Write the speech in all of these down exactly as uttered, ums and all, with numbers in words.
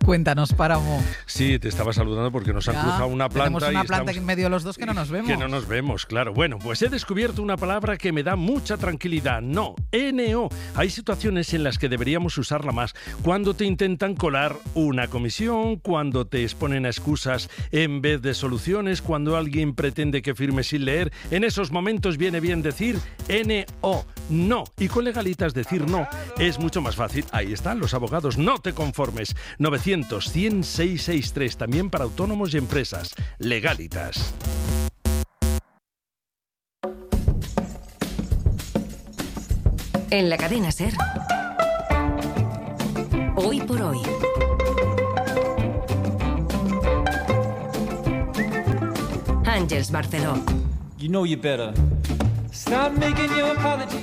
Cuéntanos, Páramo. Sí, te estaba saludando porque nos han Ya, cruzado una planta. Tenemos una y planta estamos... en medio de los dos que no nos vemos. Que no nos vemos, claro. Bueno, pues he descubierto una palabra que me da mucha tranquilidad. No, N O. Hay situaciones en las que deberíamos usarla más. Cuando te intentan colar una comisión, cuando te exponen a excusas en vez de soluciones, cuando alguien pretende que firmes sin leer. En esos momentos viene bien decir N O. No. Y con legalitas decir no es mucho más fácil. Ahí están los abogados. No te conformes. novecientos, cien, seiscientos sesenta y tres. También para autónomos y empresas. Legalitas. En la cadena SER. Hoy por hoy. Àngels Barceló. You know you better stop making your apology.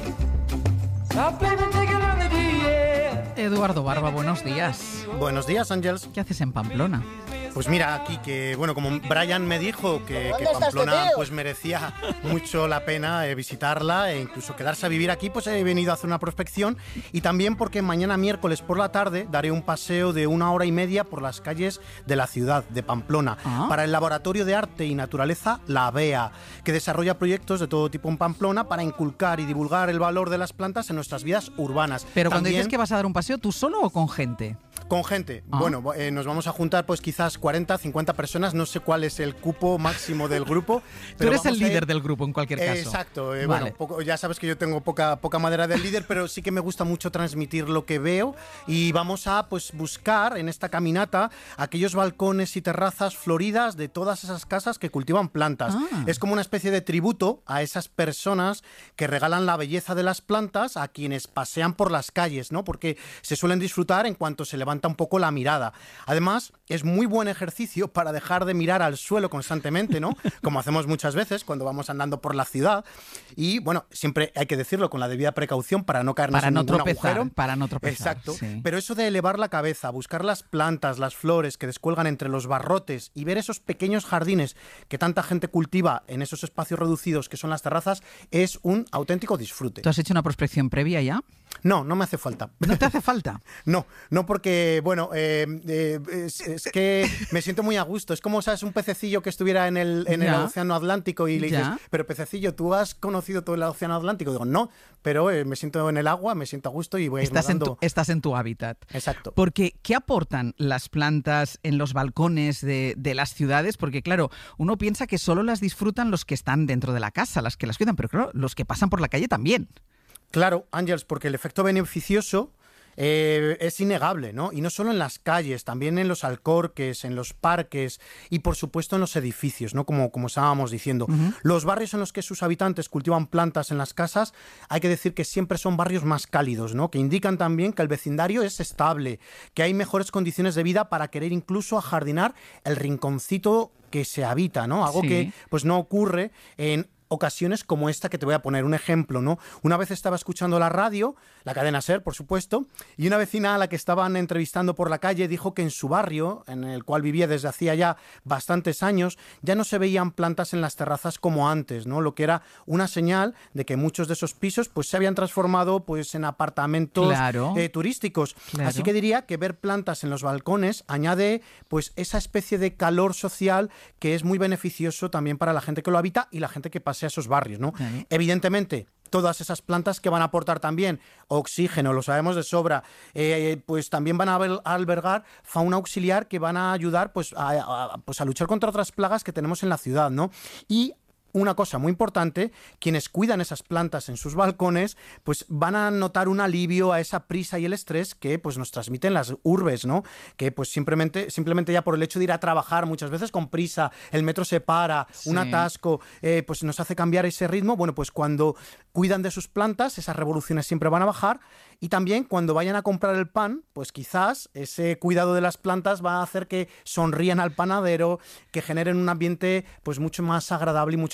Stop blaming technology, yeah. Eduardo Barba, buenos días. Buenos días, Ángels. ¿Qué haces en Pamplona? Pues mira, aquí que, bueno, como Brian me dijo que, que Pamplona pues merecía mucho la pena eh, visitarla e incluso quedarse a vivir aquí, pues he venido a hacer una prospección y también porque mañana miércoles por la tarde daré un paseo de una hora y media por las calles de la ciudad de Pamplona ¿Ah? para el Laboratorio de Arte y Naturaleza La Bea, que desarrolla proyectos de todo tipo en Pamplona para inculcar y divulgar el valor de las plantas en nuestras vidas urbanas. Pero cuando También, dices que vas a dar un paseo, ¿tú solo o con gente? Con gente. ¿Ah? Bueno, eh, nos vamos a juntar pues quizás cuarenta, cincuenta personas, no sé cuál es el cupo máximo del grupo. Tú eres el vamos a líder ir... del grupo en cualquier caso. Eh, exacto. Eh, Vale. Bueno, poco, ya sabes que yo tengo poca, poca madera del líder, pero sí que me gusta mucho transmitir lo que veo y vamos a pues buscar en esta caminata aquellos balcones y terrazas floridas de todas esas casas que cultivan plantas. Ah. Es como una especie de tributo a esas personas que regalan la belleza de las plantas a quienes pasean por las calles, ¿no? Porque se suelen disfrutar en cuanto se levanta un poco la mirada. Además, es muy buen ejercicio para dejar de mirar al suelo constantemente, ¿no? Como hacemos muchas veces cuando vamos andando por la ciudad. Y, bueno, siempre hay que decirlo con la debida precaución para no caernos Para en no ningún tropezar, agujero. para no tropezar. Exacto. Sí. Pero eso de elevar la cabeza, buscar las plantas, las flores que descuelgan entre los barrotes y ver esos pequeños jardines que tanta gente cultiva en esos espacios reducidos que son las terrazas, es un auténtico disfrute. ¿Tú has hecho una prospección previa ya? No, no me hace falta. ¿No te hace falta? No, no porque, bueno, eh, eh, es, es que me siento muy a gusto. Es como, ¿sabes? Un pececillo que estuviera en el, en el Ya. océano Atlántico y le dices, Ya. pero pececillo, ¿tú has conocido todo el océano Atlántico? Digo, no, pero eh, me siento en el agua, me siento a gusto y voy a ir Estás en, nadando. tu, estás en tu hábitat. Exacto. Porque, ¿qué aportan las plantas en los balcones de, de las ciudades? Porque, claro, uno piensa que solo las disfrutan los que están dentro de la casa, las que las cuidan, pero claro, los que pasan por la calle también. Claro, Ángels, porque el efecto beneficioso eh, es innegable, ¿no? Y no solo en las calles, también en los alcorques, en los parques y, por supuesto, en los edificios, ¿no? Como, como estábamos diciendo. Uh-huh. Los barrios en los que sus habitantes cultivan plantas en las casas, hay que decir que siempre son barrios más cálidos, ¿no? Que indican también que el vecindario es estable, que hay mejores condiciones de vida para querer incluso ajardinar el rinconcito que se habita, ¿no? Algo Sí. que pues no ocurre en ocasiones como esta que te voy a poner un ejemplo, ¿no? Una vez estaba escuchando la radio, la cadena SER, por supuesto, y una vecina a la que estaban entrevistando por la calle dijo que en su barrio, en el cual vivía desde hacía ya bastantes años, ya no se veían plantas en las terrazas como antes, ¿no? Lo que era una señal de que muchos de esos pisos pues se habían transformado pues en apartamentos Claro. eh, turísticos. Claro. Así que diría que ver plantas en los balcones añade pues esa especie de calor social que es muy beneficioso también para la gente que lo habita y la gente que pasa a esos barrios, ¿no? Claro. Evidentemente, todas esas plantas que van a aportar también oxígeno, lo sabemos de sobra, eh, pues también van a albergar fauna auxiliar que van a ayudar pues a, a, pues a luchar contra otras plagas que tenemos en la ciudad, ¿no? Y una cosa muy importante, quienes cuidan esas plantas en sus balcones, pues van a notar un alivio a esa prisa y el estrés que pues nos transmiten las urbes, ¿no? Que pues simplemente, simplemente ya por el hecho de ir a trabajar muchas veces con prisa, el metro se para, Sí. un atasco, eh, pues nos hace cambiar ese ritmo. Bueno, pues cuando cuidan de sus plantas, esas revoluciones siempre van a bajar. Y también cuando vayan a comprar el pan, pues quizás ese cuidado de las plantas va a hacer que sonrían al panadero, que generen un ambiente pues mucho más agradable y mucho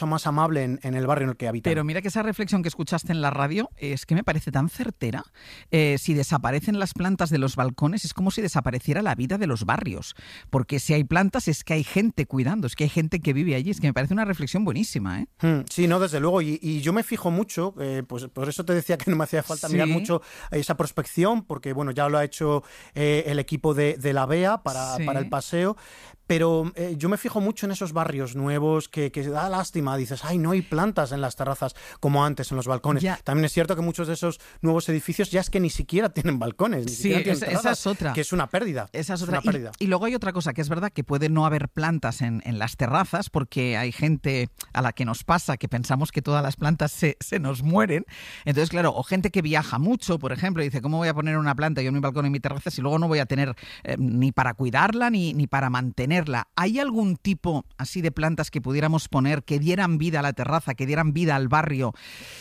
más amable en, en el barrio en el que habitan. Pero mira que esa reflexión que escuchaste en la radio es que me parece tan certera. Eh, si desaparecen las plantas de los balcones es como si desapareciera la vida de los barrios. Porque si hay plantas es que hay gente cuidando, es que hay gente que vive allí. Es que me parece una reflexión buenísima, ¿eh? Mm, sí, no, desde luego. Y, y yo me fijo mucho, eh, pues por eso te decía que no me hacía falta Sí. mirar mucho esa prospección, porque bueno, ya lo ha hecho eh, el equipo de, de la B E A para, Sí. para el paseo. Pero eh, yo me fijo mucho en esos barrios nuevos que, que da lástima. Dices, ay, no hay plantas en las terrazas como antes, en los balcones. Ya. También es cierto que muchos de esos nuevos edificios ya es que ni siquiera tienen balcones. Ni Sí, siquiera tienen esa- terrazas, esa es otra. Que es una pérdida. Esa es Es otra. una pérdida. Y, y luego hay otra cosa, que es verdad que puede no haber plantas en, en las terrazas porque hay gente a la que nos pasa que pensamos que todas las plantas se, se nos mueren. Entonces, claro, o gente que viaja mucho, por ejemplo, y dice, ¿cómo voy a poner una planta yo en mi balcón, en mi terraza, si luego no voy a tener eh, ni para cuidarla ni, ni para mantenerla? ¿Hay algún tipo así de plantas que pudiéramos poner que dieran vida a la terraza, que dieran vida al barrio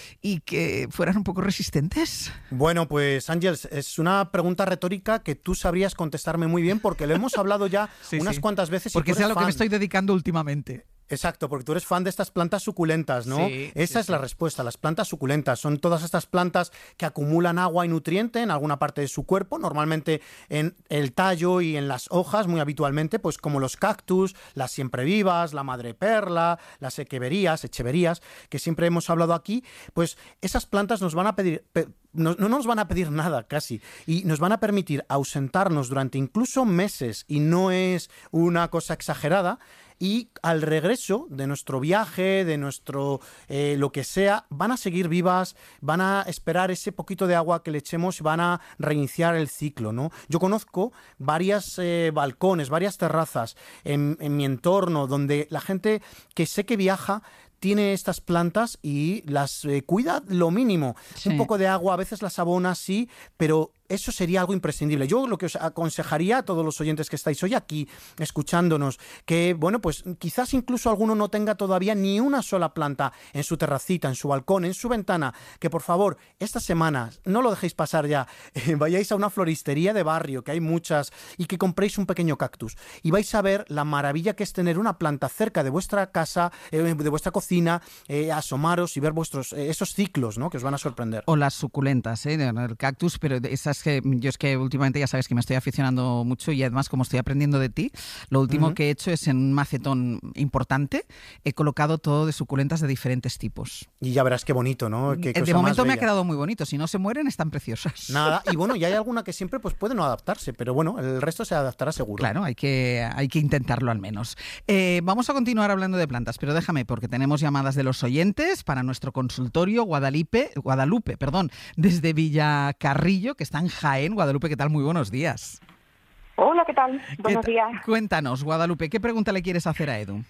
y que fueran un poco resistentes? Bueno, pues Ángels, es una pregunta retórica que tú sabrías contestarme muy bien porque lo hemos hablado ya Sí, unas sí. cuantas veces. y Porque tú es a eres lo que me fan. estoy dedicando últimamente. Exacto, porque tú eres fan de estas plantas suculentas, ¿no? Sí, Esa sí, es sí. la respuesta, las plantas suculentas. Son todas estas plantas que acumulan agua y nutriente en alguna parte de su cuerpo, normalmente en el tallo y en las hojas, muy habitualmente, pues como los cactus, las siemprevivas, la madreperla, las echeverías, echeverías, que siempre hemos hablado aquí. Pues esas plantas nos van a pedir... pe- no, no nos van a pedir nada casi y nos van a permitir ausentarnos durante incluso meses, y no es una cosa exagerada. Y al regreso de nuestro viaje, de nuestro eh, lo que sea, van a seguir vivas, van a esperar ese poquito de agua que le echemos y van a reiniciar el ciclo, ¿no? Yo conozco varios eh, balcones, varias terrazas en, en mi entorno donde la gente que sé que viaja tiene estas plantas y las eh, cuida lo mínimo. Sí. Un poco de agua, a veces las abona, sí, pero eso sería algo imprescindible. Yo lo que os aconsejaría a todos los oyentes que estáis hoy aquí escuchándonos, que bueno, pues quizás incluso alguno no tenga todavía ni una sola planta en su terracita, en su balcón, en su ventana, que por favor, esta semana, no lo dejéis pasar ya, eh, vayáis a una floristería de barrio, que hay muchas, y que compréis un pequeño cactus. Y vais a ver la maravilla que es tener una planta cerca de vuestra casa, eh, de vuestra cocina, eh, asomaros y ver vuestros eh, esos ciclos, ¿no? Que os van a sorprender. O las suculentas, ¿eh? El cactus, pero esas que yo es que últimamente ya sabes que me estoy aficionando mucho y además como estoy aprendiendo de ti, lo último Ujú. que he hecho es en un macetón importante, he colocado todo de suculentas de diferentes tipos. Y ya verás qué bonito, ¿no? Qué Eh, cosa de momento más me ha bella. quedado muy bonito, si no se mueren están preciosas. Nada, y bueno, y hay alguna que siempre pues puede no adaptarse, pero bueno, el resto se adaptará seguro. Claro, hay que, hay que intentarlo al menos. Eh, vamos a continuar hablando de plantas, pero déjame, porque tenemos llamadas de los oyentes para nuestro consultorio Guadalupe, Guadalupe, perdón, desde Villacarrillo, que está en Jaén. Guadalupe, ¿qué tal? Muy buenos días. Hola, ¿qué tal? Buenos ¿Qué días. ta- Cuéntanos, Guadalupe, ¿qué pregunta le quieres hacer a Edu?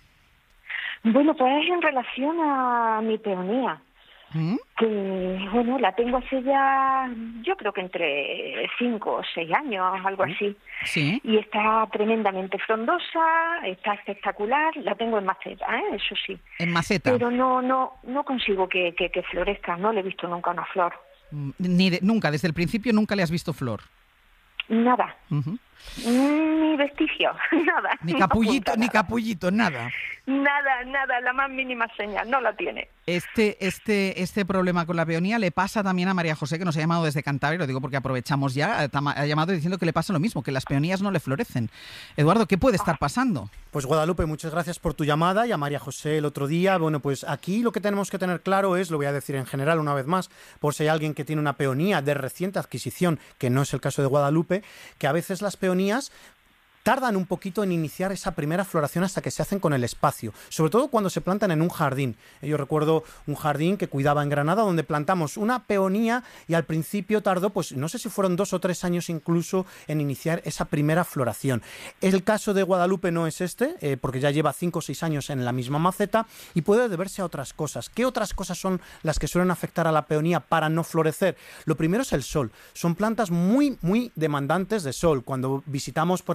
Bueno, pues en relación a mi peonía, ¿Mm? que bueno, la tengo hace ya, yo creo que entre cinco o seis años, algo así, Sí. y está tremendamente frondosa, está espectacular, la tengo en maceta, ¿eh? Eso sí, En maceta. pero no no no consigo que, que, que florezca, no le he visto nunca una flor, Mm, Ni de- nunca, desde el principio nunca le has visto flor. nada, Ujú. ni vestigio, nada. Ni no capullito, apunta ni nada. capullito, nada. Nada, nada, la más mínima señal, no la tiene. Este, este, este problema con la peonía le pasa también a María José, que nos ha llamado desde Cantabria, lo digo porque aprovechamos ya, eh, tama- ha llamado diciendo que le pasa lo mismo, que las peonías no le florecen. Eduardo, ¿qué puede estar pasando? Pues Guadalupe, muchas gracias por tu llamada y a María José el otro día. Bueno, pues aquí lo que tenemos que tener claro es, lo voy a decir en general una vez más, por si hay alguien que tiene una peonía de reciente adquisición, que no es el caso de Guadalupe, que a veces las peonías tardan un poquito en iniciar esa primera floración hasta que se hacen con el espacio, sobre todo cuando se plantan en un jardín. Yo recuerdo un jardín que cuidaba en Granada donde plantamos una peonía y al principio tardó, pues no sé si fueron dos o tres años incluso en iniciar esa primera floración. El caso de Guadalupe no es este, eh, porque ya lleva cinco o seis años en la misma maceta y puede deberse a otras cosas. ¿Qué otras cosas son las que suelen afectar a la peonía para no florecer? Lo primero es el sol. Son plantas muy, muy demandantes de sol. Cuando visitamos, por ejemplo,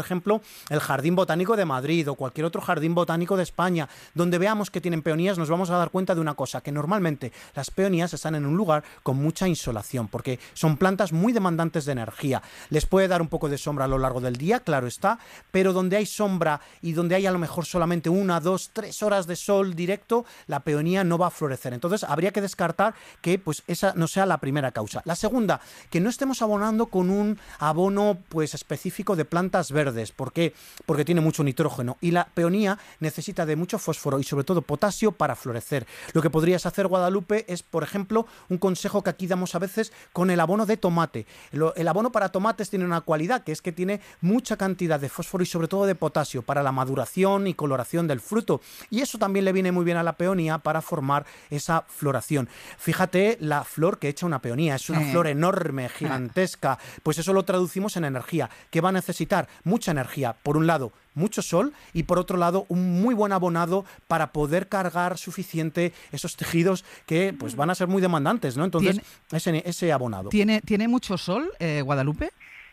el Jardín Botánico de Madrid o cualquier otro jardín botánico de España, donde veamos que tienen peonías, nos vamos a dar cuenta de una cosa, que normalmente las peonías están en un lugar con mucha insolación, porque son plantas muy demandantes de energía. Les puede dar un poco de sombra a lo largo del día, claro está, pero donde hay sombra y donde hay a lo mejor solamente una, dos, tres horas de sol directo, la peonía no va a florecer. Entonces habría que descartar que pues esa no sea la primera causa. La segunda, que no estemos abonando con un abono pues específico de plantas verdes. ¿Por qué? Porque tiene mucho nitrógeno y la peonía necesita de mucho fósforo y sobre todo potasio para florecer. Lo que podrías hacer, Guadalupe, es, por ejemplo, un consejo que aquí damos a veces con el abono de tomate. El abono para tomates tiene una cualidad, que es que tiene mucha cantidad de fósforo y sobre todo de potasio para la maduración y coloración del fruto. Y eso también le viene muy bien a la peonía para formar esa floración. Fíjate la flor que echa una peonía, es una Eh. flor enorme, gigantesca. Pues eso lo traducimos en energía, que va a necesitar mucha energía. Por un lado, mucho sol y por otro lado un muy buen abonado para poder cargar suficiente esos tejidos que pues van a ser muy demandantes, ¿no? Entonces, ese, ese abonado. ¿Tiene, ¿Tiene mucho sol, eh, Guadalupe?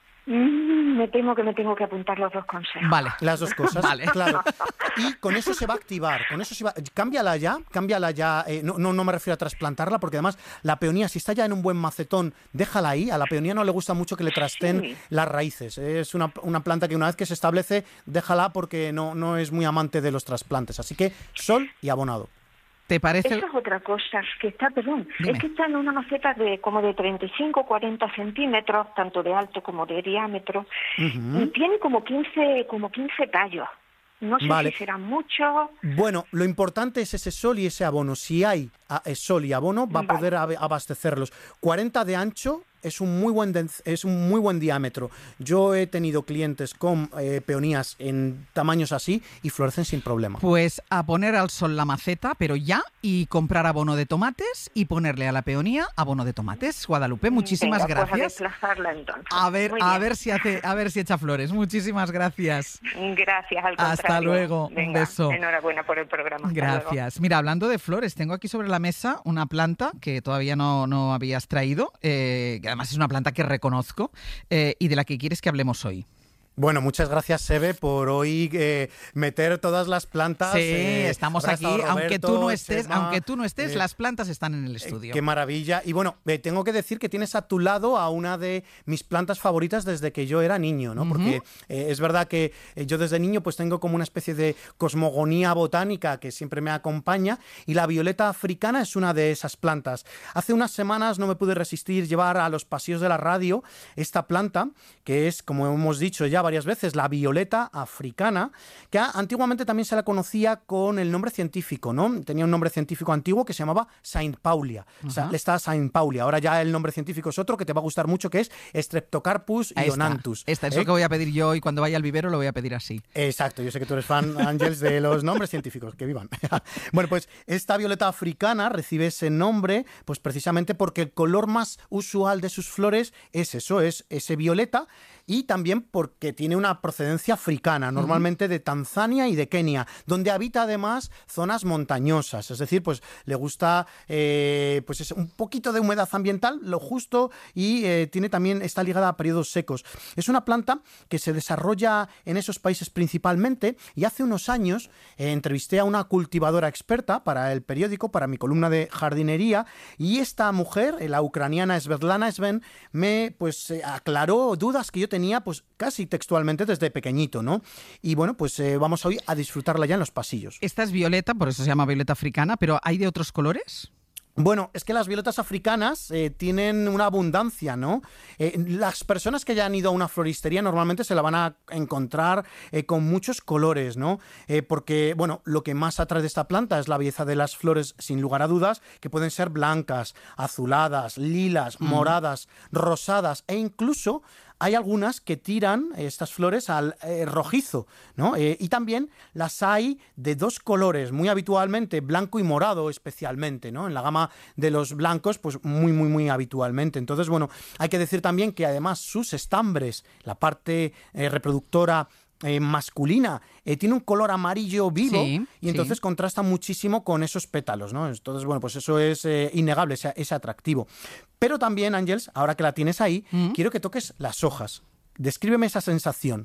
Mm, me temo que me tengo que apuntar los dos consejos. Vale. Las dos cosas, Vale. claro. Y con eso se va a activar, con eso se va... Cámbiala ya, cámbiala ya, eh, no, no, no me refiero a trasplantarla, porque además la peonía, si está ya en un buen macetón, déjala ahí. A la peonía no le gusta mucho que le trasten Sí. las raíces. Es una, una planta que una vez que se establece, déjala porque no, no es muy amante de los trasplantes. Así que sol y abonado. ¿Te parece? Eso es otra cosa, que está, perdón, Dime. es que está en una maceta de como de treinta y cinco, cuarenta centímetros, tanto de alto como de diámetro, Ujú. y tiene como quince, como quince tallos. No sé Vale. si serán muchos. Bueno, lo importante es ese sol y ese abono. Si hay a- eh, sol y abono, va a Vale. poder ab- abastecerlos. cuarenta de ancho es un muy buen den- es un muy buen diámetro. Yo he tenido clientes con eh, peonías en tamaños así y florecen sin problema. Pues a poner al sol la maceta, pero ya, y comprar abono de tomates y ponerle a la peonía abono de tomates. Guadalupe, muchísimas Venga, pues a gracias. desplazarla entonces. A ver, Muy a bien. ver si hace, a ver si echa flores. Muchísimas gracias. Gracias, al Hasta contrario. luego, un Venga, beso. enhorabuena por el programa. Hasta luego. Gracias. Mira, hablando de flores, tengo aquí sobre la mesa una planta que todavía no, no habías traído, eh, que además es una planta que reconozco eh, y de la que quieres que hablemos hoy. Bueno, muchas gracias, Sebe, por hoy eh, meter todas las plantas. Sí, eh, estamos habrá aquí, estado aunque tú Roberto, no estés, Chema, aunque tú no estés, eh, las plantas están en el Eh, estudio. Qué maravilla. Y bueno, eh, tengo que decir que tienes a tu lado a una de mis plantas favoritas desde que yo era niño, ¿no? Porque eh, es verdad que eh, yo desde niño pues tengo como una especie de cosmogonía botánica que siempre me acompaña y la violeta africana es una de esas plantas. Hace unas semanas no me pude resistir llevar a los pasillos de la radio esta planta, que es, como hemos dicho ya varias veces, la violeta africana, que a- antiguamente también se la conocía con el nombre científico, ¿no? Tenía un nombre científico antiguo que se llamaba Saint Paulia. O sea, está Saint Paulia. Ahora ya el nombre científico es otro que te va a gustar mucho, que es Streptocarpus Ahí está. ionanthus. Esta es ¿eh? lo que voy a pedir yo y cuando vaya al vivero lo voy a pedir así. Exacto, yo sé que tú eres fan, Ángels, de los nombres científicos, que vivan. Bueno, pues esta violeta africana recibe ese nombre pues precisamente porque el color más usual de sus flores es eso, es ese violeta, y también porque tiene una procedencia africana, normalmente de Tanzania y de Kenia, donde habita además zonas montañosas, es decir, pues le gusta eh, pues es un poquito de humedad ambiental, lo justo, y eh, tiene también, está ligada a periodos secos. Es una planta que se desarrolla en esos países principalmente, y hace unos años eh, entrevisté a una cultivadora experta para el periódico, para mi columna de jardinería, y esta mujer, eh, la ucraniana Svetlana Sven, me pues eh, aclaró dudas que yo tenía pues casi textualmente desde pequeñito, ¿no? Y bueno, pues eh, vamos hoy a disfrutarla ya en los pasillos. Esta es violeta, por eso se llama violeta africana, pero ¿hay de otros colores? Bueno, es que las violetas africanas eh, tienen una abundancia, ¿no? Eh, las personas que ya han ido a una floristería normalmente se la van a encontrar eh, con muchos colores, ¿no? Eh, porque, bueno, lo que más atrae de esta planta es la belleza de las flores, sin lugar a dudas, que pueden ser blancas, azuladas, lilas, moradas, rosadas e incluso hay algunas que tiran estas flores al eh, rojizo, ¿no? Eh, y también las hay de dos colores, muy habitualmente, blanco y morado especialmente, ¿no? En la gama de los blancos, pues muy, muy, muy habitualmente. Entonces, bueno, hay que decir también que además sus estambres, la parte eh, reproductora Eh, masculina, eh, tiene un color amarillo vivo Sí, y entonces sí. contrasta muchísimo con esos pétalos, ¿no? Entonces, bueno, pues eso es eh, innegable, ese, ese atractivo. Pero también, Ángels, ahora que la tienes ahí, Mm. quiero que toques las hojas. Descríbeme esa sensación.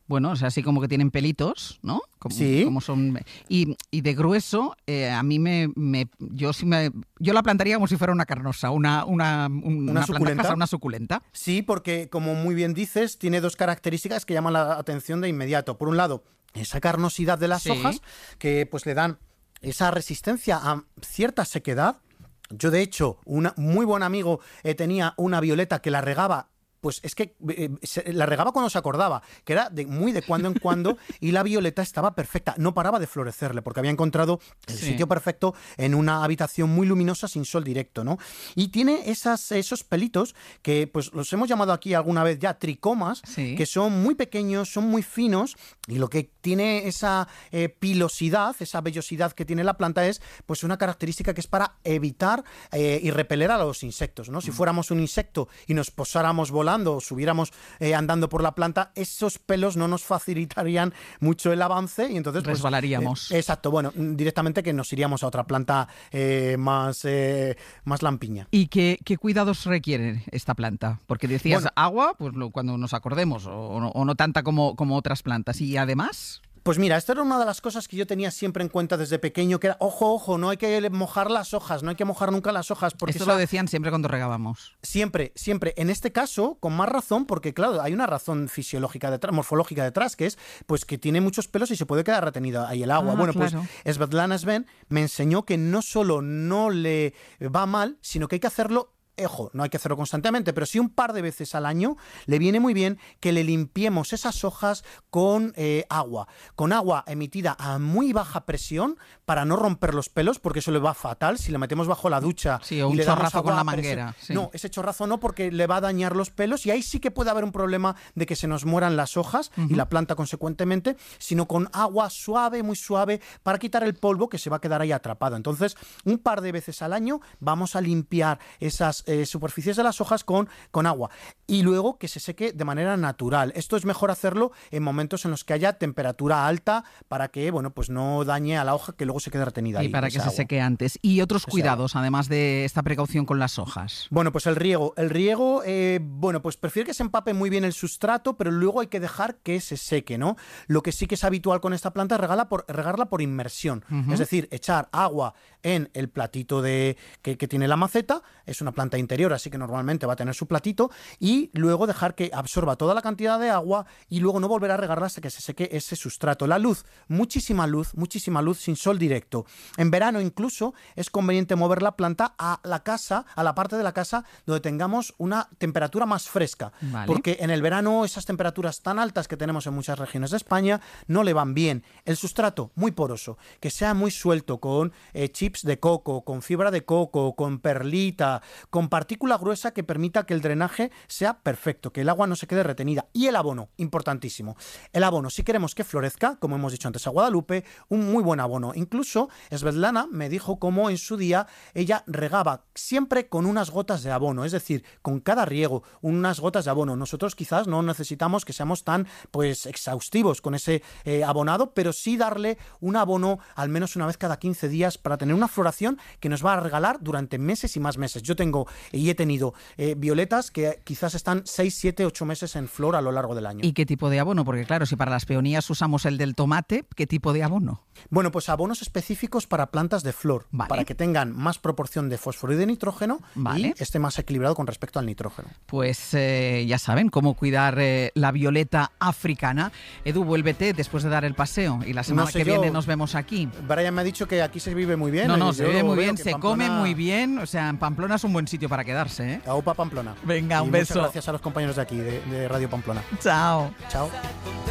Bueno, o sea, así como que tienen pelitos, ¿no? Como, Sí. Como son, y, y de grueso, eh, a mí me, me, yo sí me, yo la plantaría como si fuera una carnosa, una, una, una, ¿Una planta suculenta? casa, una suculenta. Sí, porque como muy bien dices, tiene dos características que llaman la atención de inmediato. Por un lado, esa carnosidad de las Sí. hojas que pues le dan esa resistencia a cierta sequedad. Yo, de hecho, un muy buen amigo eh, tenía una violeta que la regaba. Pues es que eh, se, la regaba cuando se acordaba, que era de, muy de cuando en cuando, y la violeta estaba perfecta, no paraba de florecerle, porque había encontrado el Sí. sitio perfecto en una habitación muy luminosa sin sol directo, ¿no? Y tiene esas, esos pelitos que pues los hemos llamado aquí alguna vez ya tricomas, Sí. que son muy pequeños, son muy finos, y lo que tiene esa eh, pilosidad, esa vellosidad que tiene la planta es pues una característica que es para evitar eh, y repeler a los insectos, ¿no? Si fuéramos un insecto y nos posáramos volando o subiéramos eh, andando por la planta, esos pelos no nos facilitarían mucho el avance y entonces pues, Resbalaríamos. eh, exacto, bueno, directamente que nos iríamos a otra planta eh, más, eh, más lampiña. ¿Y qué, qué cuidados requiere esta planta? Porque decías Bueno. agua, pues lo, cuando nos acordemos, o, o no, o no tanta como, como otras plantas. Y además, Pues mira, esto era una de las cosas que yo tenía siempre en cuenta desde pequeño, que era, ojo, ojo, no hay que mojar las hojas, no hay que mojar nunca las hojas, porque esto esa- lo decían siempre cuando regábamos. Siempre, siempre. En este caso, con más razón, porque claro, hay una razón fisiológica detrás, morfológica detrás, que es pues que tiene muchos pelos y se puede quedar retenida ahí el agua. Ah, bueno, claro. pues Svetlana Sven me enseñó que no solo no le va mal, sino que hay que hacerlo. Ojo, no hay que hacerlo constantemente, pero sí un par de veces al año le viene muy bien que le limpiemos esas hojas con eh, agua, con agua emitida a muy baja presión para no romper los pelos, porque eso le va fatal si le metemos bajo la ducha. Sí, o y un le damos chorrazo con agua la a presión. manguera, sí. No, ese chorrazo no, porque le va a dañar los pelos y ahí sí que puede haber un problema de que se nos mueran las hojas y la planta consecuentemente, sino con agua suave, muy suave, para quitar el polvo que se va a quedar ahí atrapado. Entonces, un par de veces al año vamos a limpiar esas eh, superficies de las hojas con, con agua y luego que se seque de manera natural. Esto es mejor hacerlo en momentos en los que haya temperatura alta para que, bueno, pues no dañe a la hoja que luego se quede retenida Y ahí. para que esa se agua. seque antes. Y otros Ese cuidados, además de esta precaución con las hojas. Bueno, pues el riego. El riego, eh, bueno, pues prefiero que se empape muy bien el sustrato, pero luego hay que dejar que se seque, ¿no? Lo que sí que es habitual con esta planta es regarla por, regarla por inmersión. Ujú. Es decir, echar agua en el platito de, que, que tiene la maceta. Es una planta interior, así que normalmente va a tener su platito. Y luego dejar que absorba toda la cantidad de agua y luego no volver a regarla hasta que se seque ese sustrato. La luz, muchísima luz, muchísima luz sin sol directo. En verano incluso es conveniente mover la planta a la casa, a la parte de la casa donde tengamos una temperatura más fresca. Vale. Porque en el verano esas temperaturas tan altas que tenemos en muchas regiones de España no le van bien. El sustrato muy poroso, que sea muy suelto, con eh, chips de coco, con fibra de coco, con perlita, con partícula gruesa que permita que el drenaje sea perfecto, que el agua no se quede retenida. Y el abono, importantísimo. El abono, si queremos que florezca, como hemos dicho antes a Guadalupe, un muy buen abono. Incluso Svetlana me dijo cómo en su día ella regaba siempre con unas gotas de abono, es decir, con cada riego, unas gotas de abono. Nosotros quizás no necesitamos que seamos tan pues exhaustivos con ese eh, abonado, pero sí darle un abono al menos una vez cada quince días para tener una floración que nos va a regalar durante meses y más meses. Yo tengo y he tenido eh, violetas que quizás están seis, siete, ocho meses en flor a lo largo del año. ¿Y qué tipo de abono? Porque claro, si para las peonías usamos el del tomate, ¿qué tipo de abono? Bueno, pues abonos específicos para plantas de flor, Vale. para que tengan más proporción de fósforo y de nitrógeno Vale. y esté más equilibrado con respecto al nitrógeno. Pues eh, ya saben cómo cuidar eh, la violeta africana. Edu, vuélvete después de dar el paseo y la semana No sé que yo. viene nos vemos aquí. Brian me ha dicho que aquí se vive muy bien. No, no, eh, se yo vive muy veo bien, que se Pamplona- come muy bien. O sea, en Pamplona es un buen sitio para quedarse, ¿eh? Aupa Pamplona. Venga, Y un muchas beso. gracias a los compañeros de aquí, de, de Radio Pamplona. Chao. Chao.